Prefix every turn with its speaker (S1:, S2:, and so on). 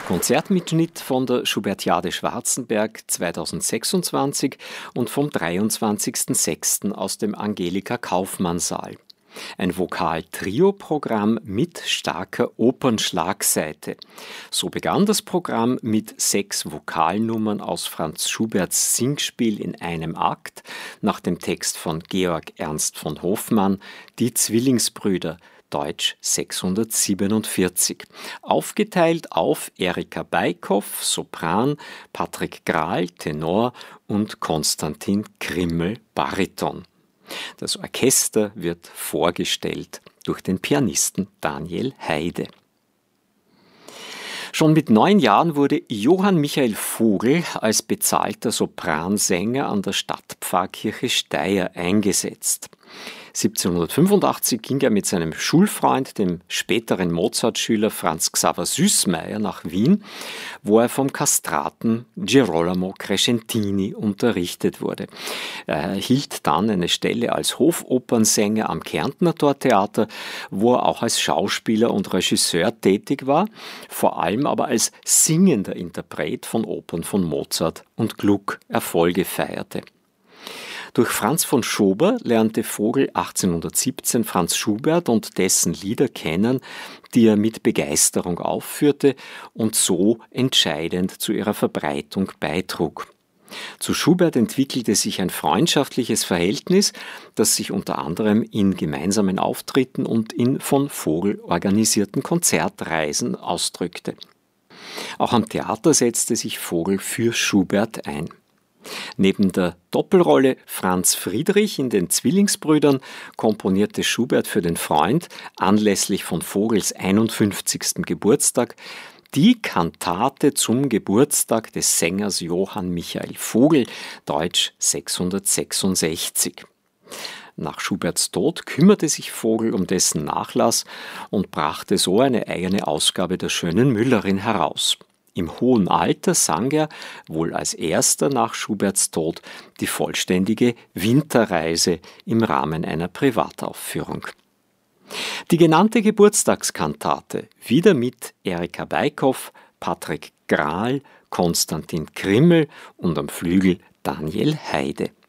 S1: Konzertmitschnitt von der Schubertiade Schwarzenberg 2026 und vom 23.06. aus dem Angelika-Kauffmann-Saal. Ein Vokal-Trio-Programm mit starker Opernschlagseite. So begann das Programm mit 6 Vokalnummern aus Franz Schuberts Singspiel in einem Akt nach dem Text von Georg Ernst von Hoffmann, Die Zwillingsbrüder, Deutsch 647, aufgeteilt auf Erika Beikhoff, Sopran, Patrick Grahl, Tenor und Konstantin Krimmel, Bariton. Das Orchester wird vorgestellt durch den Pianisten Daniel Heide. Schon mit 9 Jahren wurde Johann Michael Vogl als bezahlter Sopransänger an der Stadtpfarrkirche Steyr eingesetzt. 1785 ging er mit seinem Schulfreund, dem späteren Mozart-Schüler Franz Xaver Süßmayr, nach Wien, wo er vom Kastraten Girolamo Crescentini unterrichtet wurde. Er erhielt dann eine Stelle als Hofopernsänger am Kärntner Tortheater, wo er auch als Schauspieler und Regisseur tätig war, vor allem aber als singender Interpret von Opern von Mozart und Gluck Erfolge feierte. Durch Franz von Schober lernte Vogl 1817 Franz Schubert und dessen Lieder kennen, die er mit Begeisterung aufführte und so entscheidend zu ihrer Verbreitung beitrug. Zu Schubert entwickelte sich ein freundschaftliches Verhältnis, das sich unter anderem in gemeinsamen Auftritten und in von Vogl organisierten Konzertreisen ausdrückte. Auch am Theater setzte sich Vogl für Schubert ein. Neben der Doppelrolle Franz Friedrich in den Zwillingsbrüdern komponierte Schubert für den Freund anlässlich von Vogls 51. Geburtstag die Kantate zum Geburtstag des Sängers Johann Michael Vogl, Deutsch 666. Nach Schuberts Tod kümmerte sich Vogl um dessen Nachlass und brachte so eine eigene Ausgabe der Schönen Müllerin heraus. Im hohen Alter sang er, wohl als erster nach Schuberts Tod, die vollständige Winterreise im Rahmen einer Privataufführung. Die genannte Geburtstagskantate, wieder mit Erika Beikhoff, Patrick Grahl, Konstantin Krimmel und am Flügel Daniel Heide.